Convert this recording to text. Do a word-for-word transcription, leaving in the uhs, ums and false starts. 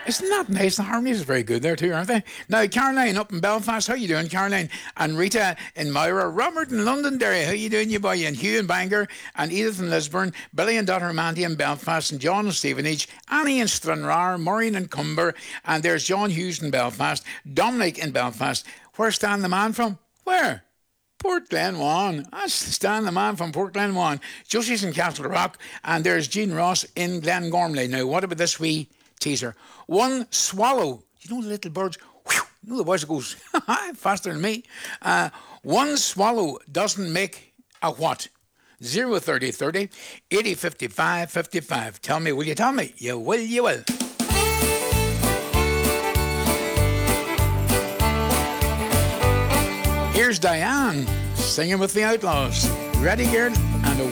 Isn't that nice? The harmonies are very good there too, aren't they? Now, Caroline up in Belfast, how you doing, Caroline? And Rita in Myra, Robert in Londonderry, how you doing, you boy? And Hugh in Bangor, and Edith in Lisburn, Billy and daughter Mandy in Belfast, and John in Stevenage, Annie in Stranraer, Maureen in Cumber, and there's John Hughes in Belfast, Dominic in Belfast. Where's Stan the man from? Where? Port Glenwan. That's Stan the man from Port Glenwan. Josie's in Castle Rock, and there's Jean Ross in Glengormley. Now, what about this wee teaser? One swallow. You know the little birds? Whew, you know the voice that goes faster than me. Uh, one swallow doesn't make a what? Zero thirty thirty eighty fifty-five fifty-five. Tell me, will you tell me? You will, you will. Here's Diane singing with the Outlaws. Ready, girl?